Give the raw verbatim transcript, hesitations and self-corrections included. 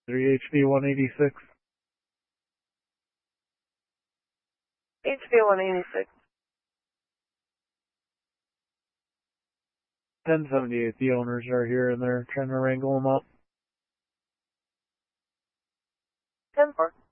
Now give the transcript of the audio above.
three H V one eighty-six. H V one eighty-six. ten seventy-eight, the owners are here and they're trying to wrangle them up. ten four.